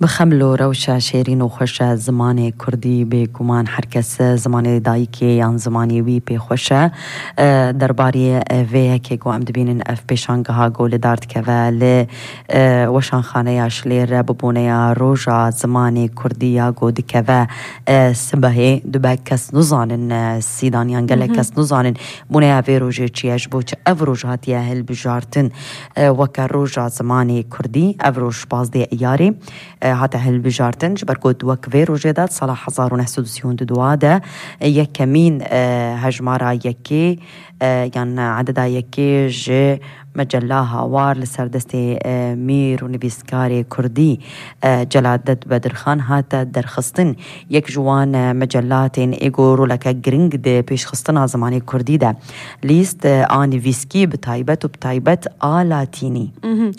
بخملو روشة شيرين وخوشة زماني كردي بكمان حركس زماني دايكي يان زماني وي بخوشة درباري في كيكو ام دبين اف بيشانغها قول دارت كذا ل وشان خانيا شلير ببونيا روجا زماني كردية قود كذا سبهي دبا كس نزانن السيدانيان قال كس نزانن بونيا في روجي تشياش بوش افروج هاتيا هل بجارتن وكا روجا زماني كردي افروج باز دي اياري هاتا هل بجارتن جبر قد وكفي روجيدات صلاح حزار ونحسودسيون دوادا يكمين هجمارا يكي يعني عددا يكي جي مجلاها وار لسردستي مير ونبيسكاري كردي جلادت بدرخان هاتا درخستن يك جوان مجلاتين ايقورو لكا جرنگ دي بيش خستنا زماني كردي دا ليست آني فيسكي بتايبت وبتايبت آلاتيني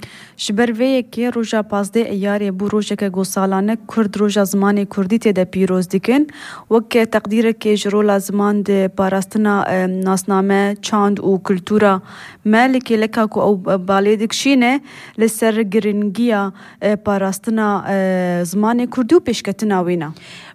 شبر في يكي روجا پازده اياري بو روجا که گو سالانه کرد روجا زماني كردي تيدا پیروز ديكن وك تقدير که جرولا زمان دي پاراستنا ناسنامه چاند و كلتورا مالكي لكا او باليدك شينه لسر گرنگيا پاراستنا زمان كردي و پیشکتنا وینا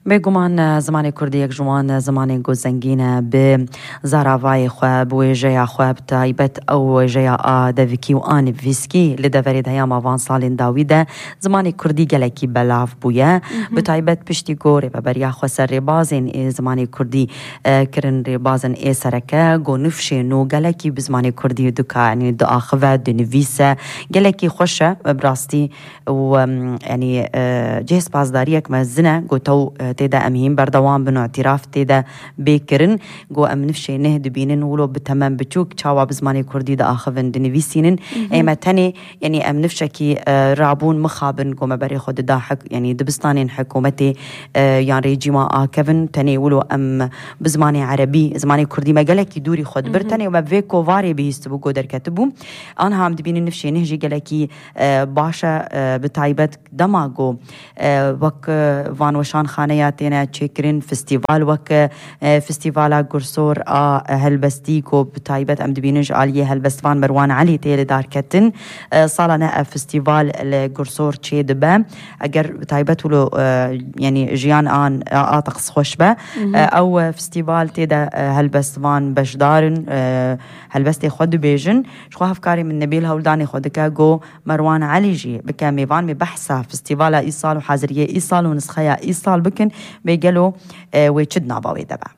بگمان زمان کردی یک جوان زمان گوزنگینه به زاراوای خواب و جیا خواب تایبت او جیا دویکی و آن ویسکی لدورید هیام آوان سالین داویده زمان کردی گلکی بلاف بویه به تایبت پشتی گوره و بریا خو سر ربازین زمان کردی کرن ربازن ای سرکه گو نفشه نو گلکی بزمان کردی دوکا یعنی دو آخوه دو نویسه گلکی خوشه براستی و یعنی جهز پاسداری یک مزنه گو تو تيدا أمهين بردوان بنو اعتراف تيدا بيكرن جو أم نفشي نهد بينن ولو بتمام بتشوك تشاوا بزماني كردي دا آخفن دنفيسينن ايما تاني يعني أم نفشكي رابون مخابن جو مباري خود دا يعني دبستانين حكومتي يعني ريجيما آكفن تاني ولو أم بزماني عربي زماني كردي ما قالكي دوري خود برتاني وما في كوفاري بيستبو جو در كتبو أنا هم دبين نفشي نهجي قالكي باشا بتايبت دماغو وك وان وشان خانه تينا تشكرين فستيفال وك فستيفالا قرصور هلبستيكو بتايبت ام دبينج عليه هلبستفان مروان علي تيل دار كتن صالنا فستيفال القرصور تشي دبا اگر بتايبت ولو يعني جيان ان اطقس خوشبه او فستيفال تيدا هلبستفان بشدارن هلبستي خود بيجن شخو افكاري من نبيل هولداني خودكا جو مروان علي جي بكاميفان ببحثه فستيفالا ايصال وحازريه ايصال ونسخيه ايصال بكن بيقلوا ويشدنا باوي دبا